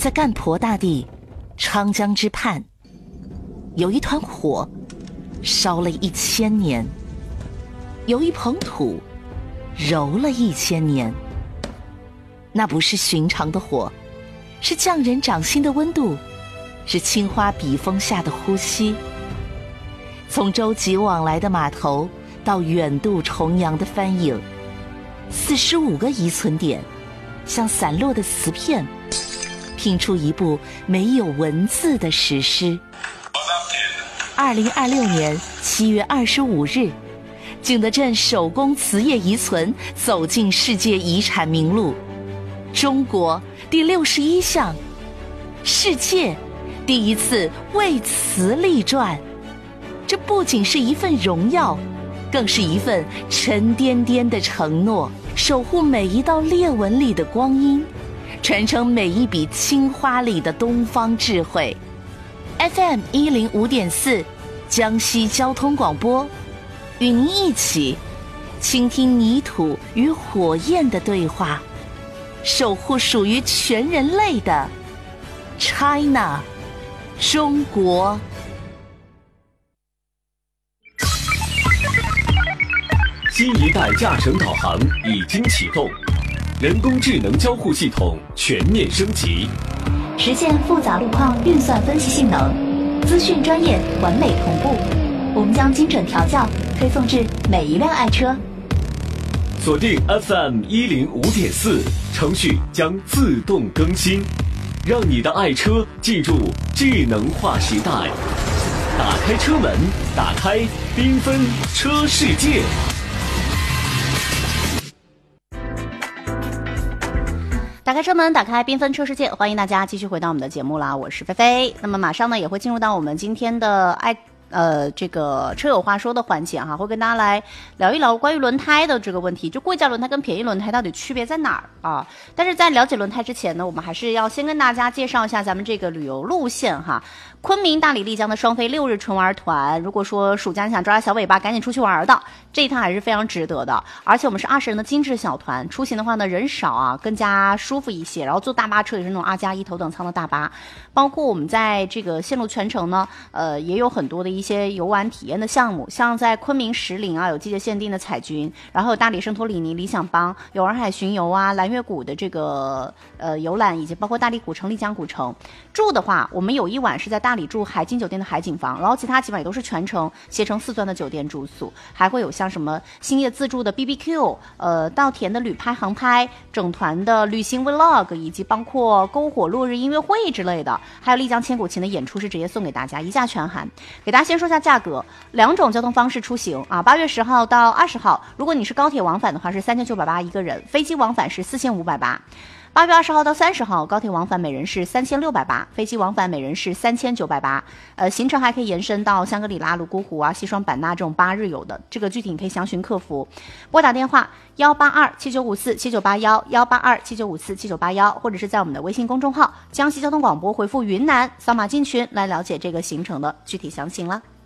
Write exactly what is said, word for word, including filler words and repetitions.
在干婆大地昌江之畔，有一团火烧了一千年，有一捧土揉了一千年。那不是寻常的火，是匠人掌心的温度，是青花笔锋下的呼吸。从舟楫往来的码头到远渡重洋的帆影，四十五个遗存点像散落的瓷片，拼出一部没有文字的史诗。二零二六年七月二十五日，景德镇手工瓷业遗存走进世界遗产名录，中国第六十一项，世界第一次为瓷立传。这不仅是一份荣耀，更是一份沉甸甸的承诺，守护每一道裂纹里的光阴，传承每一笔青花里的东方智慧。 F M 一零五点四江西交通广播，与您一起倾听泥土与火焰的对话，守护属于全人类的 China 中国。 新一代驾乘导航已经启动，人工智能交互系统全面升级， 实现复杂路况运算分析性能，资讯专业完美同步。我们将精准调教推送至每一辆爱车。 锁定 F M 一零五点四，程序将自动更新，让你的爱车进入智能化时代。打开车门，打开缤纷车世界。 打开车门，打开缤纷车世界，欢迎大家继续回到我们的节目啦，我是菲菲。那么马上呢也会进入到我们今天的爱呃这个车友话说的环节哈，会跟大家来聊一聊关于轮胎的这个问题，就贵价轮胎跟便宜轮胎到底区别在哪儿啊？但是在了解轮胎之前呢，我们还是要先跟大家介绍一下咱们这个旅游路线哈。昆明、大理、丽江的双飞六日纯玩团，如果说暑假你想抓抓小尾巴，赶紧出去玩的，这一趟还是非常值得的。而且我们是二十人的精致小团，出行的话呢，人少啊，更加舒服一些。然后坐大巴车也是那种二加一头等舱的大巴，包括我们在这个线路全程呢，呃，也有很多的一些游玩体验的项目，像在昆明石林啊，有季节限定的彩军，然后有大理圣托里尼、理想邦，有洱海巡游啊，蓝月谷的这个呃游览，以及包括大理古城、丽江古城。住的话，我们有一晚是在大理住海景酒店的海景房，然后其他几晚也都是全程携程四钻的酒店住宿，还会有像什么星夜自助的 B B Q， 呃，稻田的旅拍航拍，整团的旅行 vlog， 以及包括篝火落日音乐会之类的，还有丽江千古情的演出是直接送给大家，一价全含。给大家先说一下价格，两种交通方式出行啊，八月十号到二十号，如果你是高铁往返的话是三千九百八一个人，飞机往返是四千五百八。八月二十号到三十号，高铁往返每人是三千六百八，飞机往返每人是三千九百八。呃，行程还可以延伸到香格里拉、泸沽湖啊、西双版纳这种八日游的，这个具体你可以详询客服，拨打电话幺八二七九五四七九八幺幺八二七九五四七九八幺，或者是在我们的微信公众号江西交通广播回复云南，扫码进群来了解这个行程的具体详情了。